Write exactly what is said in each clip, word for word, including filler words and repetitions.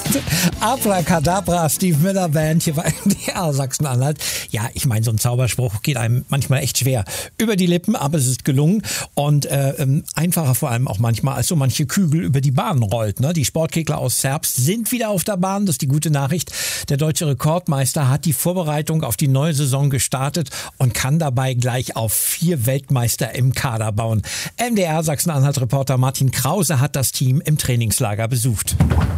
Abracadabra, Steve Miller Band hier bei M D R Sachsen-Anhalt. Ja, ich meine, so ein Zauberspruch geht einem manchmal echt schwer über die Lippen, aber es ist gelungen und äh, einfacher vor allem auch manchmal, als so manche Kügel über die Bahn rollt. Ne? Die Sportkegler aus Zerbst sind wieder auf der Bahn, das ist die gute Nachricht. Der deutsche Rekordmeister hat die Vorbereitung auf die neue Saison gestartet und kann dabei gleich auf vier Weltmeister im Kader bauen. M D R Sachsen-Anhalt-Reporter Martin Krause hat das Team im Trainingslager besucht.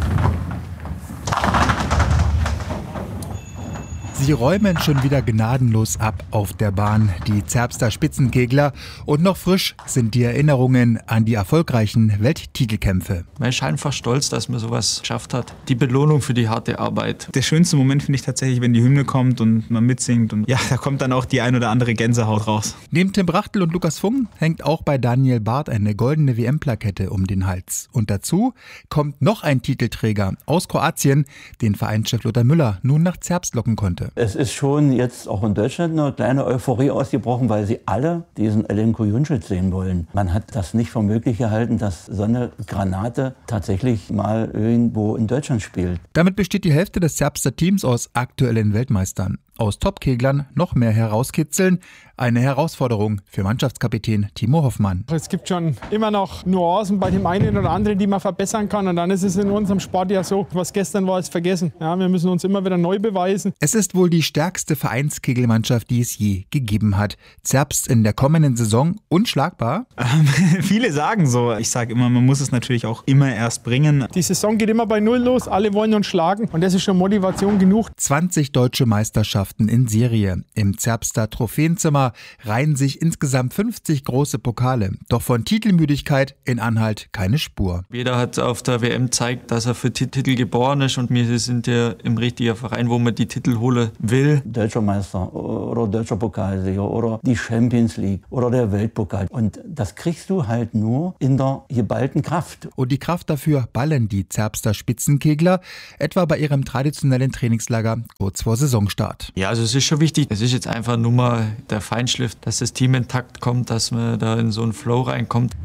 Sie räumen schon wieder gnadenlos ab auf der Bahn, die Zerbster Spitzenkegler. Und noch frisch sind die Erinnerungen an die erfolgreichen Welttitelkämpfe. Man ist einfach stolz, dass man sowas geschafft hat. Die Belohnung für die harte Arbeit. Der schönste Moment finde ich tatsächlich, wenn die Hymne kommt und man mitsingt. Und ja, da kommt dann auch die ein oder andere Gänsehaut raus. Neben Tim Brachtel und Lukas Funk hängt auch bei Daniel Barth eine goldene W M-Plakette um den Hals. Und dazu kommt noch ein Titelträger aus Kroatien, den Vereinschef Lothar Müller nun nach Zerbst locken konnte. Es ist schon jetzt auch in Deutschland eine kleine Euphorie ausgebrochen, weil sie alle diesen Elenko Juncic sehen wollen. Man hat das nicht für möglich gehalten, dass so eine Granate tatsächlich mal irgendwo in Deutschland spielt. Damit besteht die Hälfte des Zerbster Teams aus aktuellen Weltmeistern. Aus Topkeglern noch mehr herauskitzeln. Eine Herausforderung für Mannschaftskapitän Timo Hoffmann. Es gibt schon immer noch Nuancen bei dem einen oder anderen, die man verbessern kann. Und dann ist es in unserem Sport ja so, was gestern war, ist vergessen. Ja, wir müssen uns immer wieder neu beweisen. Es ist wohl die stärkste Vereinskegelmannschaft, die es je gegeben hat. Zerbst in der kommenden Saison unschlagbar? Ähm, viele sagen so. Ich sage immer, man muss es natürlich auch immer erst bringen. Die Saison geht immer bei Null los. Alle wollen uns schlagen. Und das ist schon Motivation genug. zwanzig deutsche Meisterschaften in Serie. Im Zerbster Trophäenzimmer reihen sich insgesamt fünfzig große Pokale. Doch von Titelmüdigkeit in Anhalt keine Spur. Jeder hat auf der W M gezeigt, dass er für die Titel geboren ist und wir sind ja im richtigen Verein, wo man die Titel holen will. Deutscher Meister oder deutscher Pokalsieger oder die Champions League oder der Weltpokal. Und das kriegst du halt nur in der geballten Kraft. Und die Kraft dafür ballen die Zerbster Spitzenkegler, etwa bei ihrem traditionellen Trainingslager kurz vor Saisonstart. Ja, also es ist schon wichtig. Es ist jetzt einfach nur mal der Feinschliff, dass das Team intakt kommt, dass man da in so einen Flow reinkommt.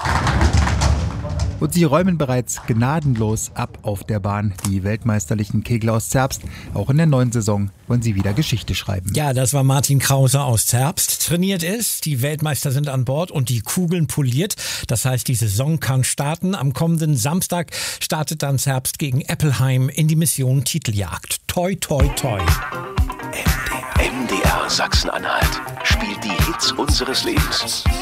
Und sie räumen bereits gnadenlos ab auf der Bahn. Die weltmeisterlichen Kegler aus Zerbst. Auch in der neuen Saison wollen sie wieder Geschichte schreiben. Ja, das war Martin Krause aus Zerbst. Trainiert ist, die Weltmeister sind an Bord und die Kugeln poliert. Das heißt, die Saison kann starten. Am kommenden Samstag startet dann Zerbst gegen Eppelheim in die Mission Titeljagd. Toi, toi, toi. M D R Sachsen-Anhalt spielt die Hits unseres Lebens.